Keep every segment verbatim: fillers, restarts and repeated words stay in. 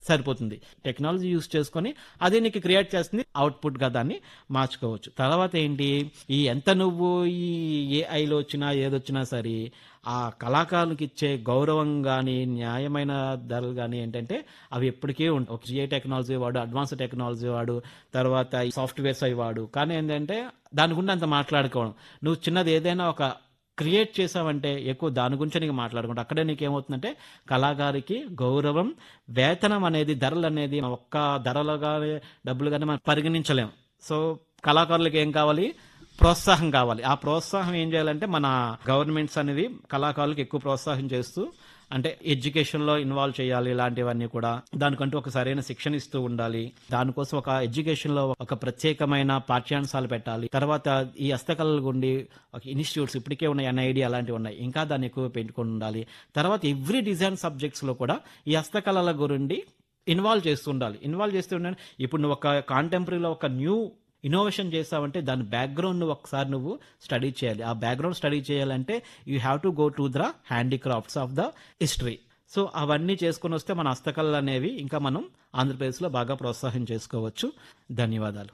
సరిపోతుంది. Technology use చేసుకొని అది నీకు క్రియేట్ చేస్తుంది. అవుట్‌పుట్‌గా దాన్ని మార్చుకోవచ్చు. తర్వాత ఏంటి, ఈ ఎంత నువ్వు ఈ ఏఐలో వచ్చినా ఏదొచ్చినా సరే, ఆ కళాకారులకిచ్చే గౌరవం గాని, న్యాయమైన ధరలు గాని ఏంటంటే అవి ఎప్పటికీ ఉంటాయి. ఒక జిఐ టెక్నాలజీ వాడు, అడ్వాన్స్ టెక్నాలజీ వాడు, తర్వాత ఈ సాఫ్ట్‌వేర్స్ అవి వాడు. కానీ ఏంటంటే దాని గురించి అంత మాట్లాడుకోవడం. నువ్వు చిన్నది ఏదైనా ఒక క్రియేట్ చేసావంటే ఎక్కువ దాని గురించే నీకు మాట్లాడుకుంటా. అక్కడే నీకేమవుతుందంటే కళాకారికి గౌరవం, వేతనం అనేది, ధరలనేది ఒక్క ధరలు గాని, డబ్బులు గాని మనం పరిగణించలేం. సో, కళాకారులకి ఏం కావాలి? ప్రోత్సాహం కావాలి. ఆ ప్రోత్సాహం ఏం చేయాలంటే మన గవర్నమెంట్స్ అనేవి కళాకారులకు ఎక్కువ ప్రోత్సాహం చేస్తూ, అంటే ఎడ్యుకేషన్‌లో ఇన్వాల్వ్ చేయాలి. ఇలాంటివన్నీ కూడా. దానికంటూ ఒక సరైన శిక్షణ ఇస్తూ ఉండాలి. దానికోసం ఒక ఎడ్యుకేషన్‌లో ఒక ప్రత్యేకమైన పాఠ్యాంశాలు పెట్టాలి. తర్వాత ఈ హస్తకళల గుండి ఒక ఇన్‌స్టిట్యూట్స్ ఇప్పటికే ఉన్నాయి. ఎన్ఐడి అలాంటివి ఉన్నాయి. ఇంకా దాన్ని ఎక్కువ పెట్టుకొని ఉండాలి. తర్వాత ఎవ్రీ డిజైన్ సబ్జెక్ట్స్‌లో కూడా ఈ హస్తకళల గురించి ఇన్వాల్వ్ చేస్తూ ఉండాలి. ఇన్వాల్వ్ చేస్తూ ఉండాలి. ఇప్పుడు నువ్వు ఒక కాంటెంపరరీలో ఒక న్యూ ఇన్నోవేషన్ చేసావంటే దాని బ్యాక్‌గ్రౌండ్ నువ్వు ఒకసారి నువ్వు స్టడీ చేయాలి. ఆ బ్యాక్‌గ్రౌండ్ స్టడీ చేయాలంటే you have to go to the handicrafts of the history. So, అవన్నీ చేసుకొని వస్తే మన హస్తకళలు అనేవి ఇంకా మనం ఆంధ్రప్రదేశ్‌లో బాగా ప్రోత్సాహం చేసుకోవచ్చు. ధన్యవాదాలు.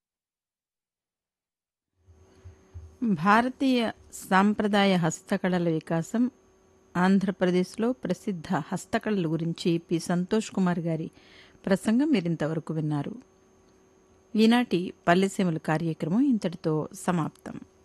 భారతీయ సాంప్రదాయ హస్తకళల వికాసం ఆంధ్రప్రదేశ్లో ప్రసిద్ధ హస్తకళల గురించి పి సంతోష్ కుమార్ గారి ప్రసంగం మీరింతవరకు విన్నారు. ఈనాటి పల్లెసీమల కార్యక్రమం ఇంతటితో సమాప్తం.